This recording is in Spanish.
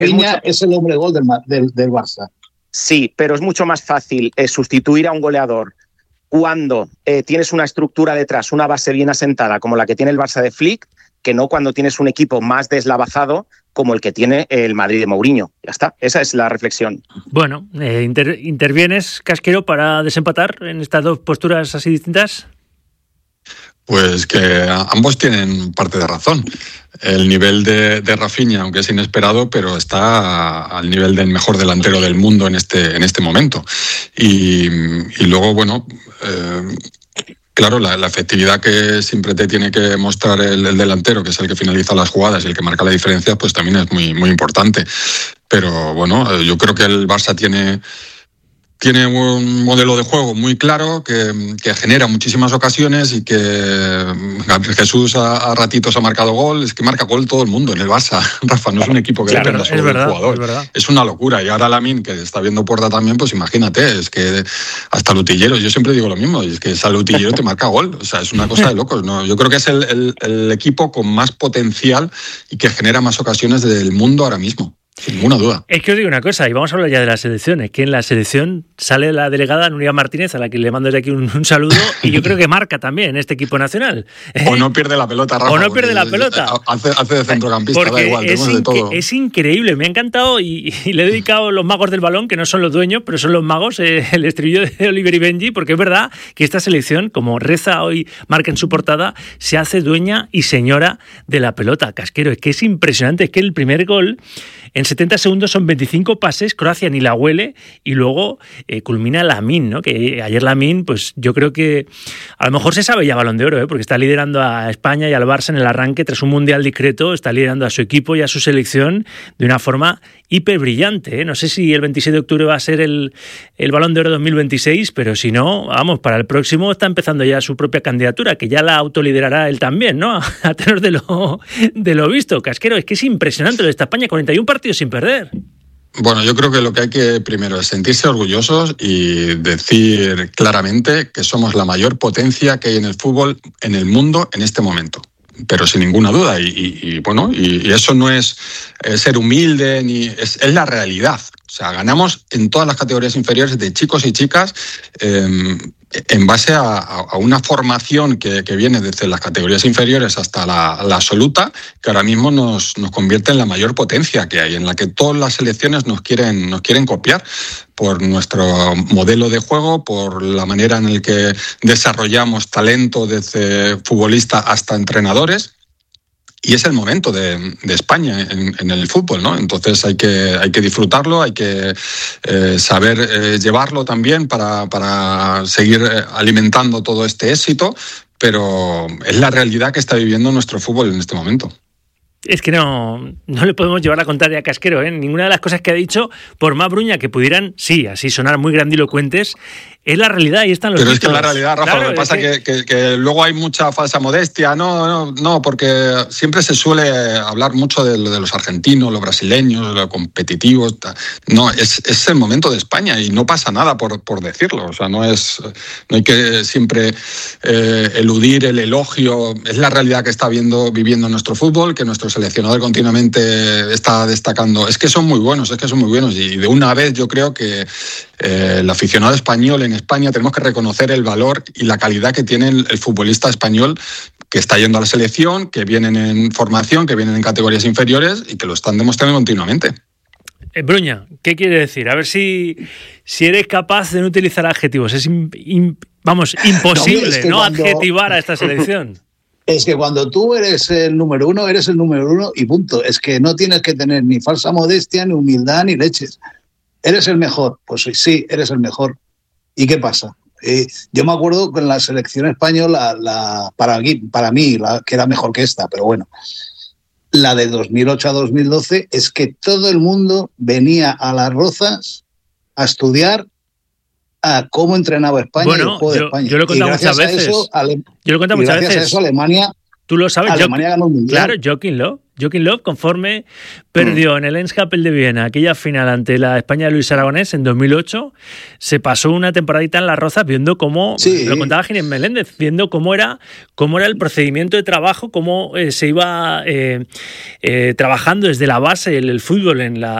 Rafinha es el hombre gol del Barça. Sí, pero es mucho más fácil sustituir a un goleador cuando tienes una estructura detrás, una base bien asentada como la que tiene el Barça de Flick, que no cuando tienes un equipo más deslavazado como el que tiene el Madrid de Mourinho. Ya está, esa es la reflexión. Bueno, ¿intervienes, Casquero, para desempatar en estas dos posturas así distintas? Pues que ambos tienen parte de razón. El nivel de Rafinha, aunque es inesperado, pero está al nivel del mejor delantero del mundo en este momento. Y luego, bueno, claro, la efectividad que siempre te tiene que mostrar el delantero, que es el que finaliza las jugadas y el que marca la diferencia, pues también es muy, muy importante. Pero bueno, yo creo que el Barça tiene un modelo de juego muy claro que genera muchísimas ocasiones y que Gabriel Jesús a ratitos ha marcado gol. Es que marca gol todo el mundo en el Barça. Rafa, no es un equipo que dependa solo del jugador. Es una locura. Y ahora Lamine, que está viendo puerta también, pues imagínate, es que hasta Lutillero, yo siempre digo lo mismo, y es que ese Lutillero te marca gol. O sea, es una cosa de locos, ¿no? Yo creo que es el equipo con más potencial y que genera más ocasiones del mundo ahora mismo. Sin ninguna duda. Es que os digo una cosa, y vamos a hablar ya de la selección, es que en la selección sale la delegada Nuria Martínez, a la que le mando desde aquí un saludo, y yo creo que marca también este equipo nacional. O no pierde la pelota, Rafa. O no pierde la pelota. Hace de centrocampista, da igual, tenemos de todo. Es increíble, me ha encantado y le he dedicado los magos del balón, que no son los dueños, pero son los magos, el estribillo de Oliver y Benji, porque es verdad que esta selección, como reza hoy marca en su portada, se hace dueña y señora de la pelota. Casquero, es que es impresionante, es que el primer gol en 70 segundos son 25 pases, Croacia ni la huele, y luego culmina Lamine, ¿no? Que ayer Lamine, pues yo creo que a lo mejor se sabe ya Balón de Oro, porque está liderando a España y al Barça en el arranque tras un mundial discreto, está liderando a su equipo y a su selección de una forma hiper brillante. No sé si el 26 de octubre va a ser el Balón de Oro 2026, pero si no, vamos, para el próximo está empezando ya su propia candidatura, que ya la autoliderará él también, ¿no? A tenor de lo visto. Casquero, es que es impresionante lo de esta España, 41 partidos sin perder. Bueno, yo creo que lo que hay que primero es sentirse orgullosos y decir claramente que somos la mayor potencia que hay en el fútbol en el mundo en este momento. Pero sin ninguna duda, y eso no es ser humilde, ni es la realidad. O sea, ganamos en todas las categorías inferiores de chicos y chicas en base a una formación que viene desde las categorías inferiores hasta la absoluta, que ahora mismo nos convierte en la mayor potencia que hay, en la que todas las selecciones nos quieren copiar por nuestro modelo de juego, por la manera en la que desarrollamos talento desde futbolista hasta entrenadores. Y es el momento de España en el fútbol, ¿no? Entonces hay que disfrutarlo, hay que saber llevarlo también para seguir alimentando todo este éxito, pero es la realidad que está viviendo nuestro fútbol en este momento. Es que no le podemos llevar la contraria a Casquero, ¿eh? Ninguna de las cosas que ha dicho, por más bruña que pudieran, sí, así sonar muy grandilocuentes, es la realidad y están los Pero títulos. Es que la realidad, Rafa, claro, lo que pasa es que luego hay mucha falsa modestia. No, porque siempre se suele hablar mucho de los argentinos, los brasileños, los competitivos. No, es el momento de España y no pasa nada por decirlo. O sea, no hay que siempre eludir el elogio. Es la realidad que está viviendo nuestro fútbol, que nuestro seleccionador continuamente está destacando. Es que son muy buenos y de una vez yo creo que el aficionado español en España tenemos que reconocer el valor y la calidad que tiene el futbolista español que está yendo a la selección, que vienen en formación, que vienen en categorías inferiores y que lo están demostrando continuamente. Bruña, ¿qué quiere decir? A ver si eres capaz de no utilizar adjetivos. Es imposible no adjetivar a esta selección. Es que cuando tú eres el número uno y punto. Es que no tienes que tener ni falsa modestia, ni humildad, ni leches. ¿Eres el mejor? Pues sí, eres el mejor. ¿Y qué pasa? Yo me acuerdo con la selección española, para mí, que era mejor que esta, pero bueno, la de 2008 a 2012, es que todo el mundo venía a Las Rozas a estudiar a cómo entrenaba España y el juego de España. Yo lo he contado muchas veces. Gracias a eso, Alemania tú lo sabes. Alemania ganó el Mundial. Claro, Joachim Löw, conforme perdió en el Eindhoven de Viena aquella final ante la España de Luis Aragonés en 2008, se pasó una temporadita en Las Rozas viendo cómo, lo contaba Ginés Meléndez, viendo cómo era el procedimiento de trabajo, cómo se iba trabajando desde la base el fútbol en la